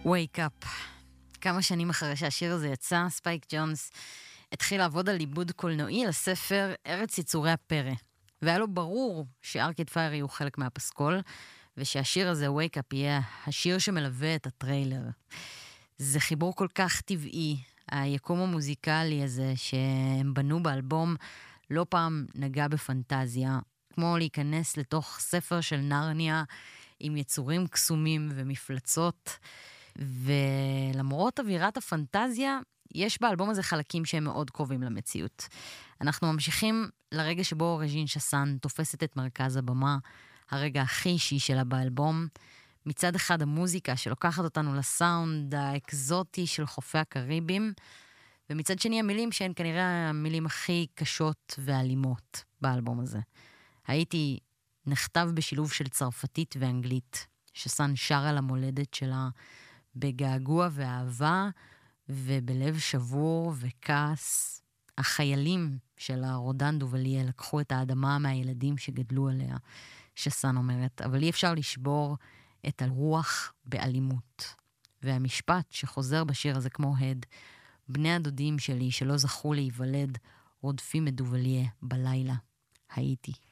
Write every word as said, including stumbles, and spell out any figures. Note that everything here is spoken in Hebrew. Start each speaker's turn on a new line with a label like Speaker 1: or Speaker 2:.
Speaker 1: Wake Up. כמה שנים אחרי שהשיר הזה יצא, ספייק ג'ונס התחיל לעבוד על עיבוד קולנועי לספר ארץ יצורי הפרא. והיה לו ברור שארקיד פייר יהיו חלק מהפסקול, ושהשיר הזה, Wake Up, יהיה השיר שמלווה את הטריילר. זה חיבור כל כך טבעי, היקום המוזיקלי הזה שהם בנו באלבום, לא פעם נגע בפנטזיה, כמו להיכנס לתוך ספר של נרניה, עם יצורים קסומים ומפלצות, ולמרות אווירת הפנטזיה, יש באלבום הזה חלקים שהם מאוד קרובים למציאות. אנחנו ממשיכים לרגע שבו רג'ין שסן תופסת את מרכז הבמה, הרגע הכי אישי שלה באלבום, מצד אחד המוזיקה שלוקחת אותנו לסאונד האקזוטי של חופי הקריבים, ומצד שני המילים שהן כנראה המילים הכי קשות ואלימות באלבום הזה. הייתי נכתב בשילוב של צרפתית ואנגלית, שסן שר על המולדת שלה בגעגוע ואהבה, ובלב שבור וכעס. החיילים של הרודן דובליה לקחו את האדמה מהילדים שגדלו עליה, שסן אומרת, אבל אי אפשר לשבור את הרוח באלימות. והמשפט שחוזר בשיר הזה כמו הד, בני הדודים שלי שלא זכו להיוולד, רודפים את דובליה בלילה. הייתי.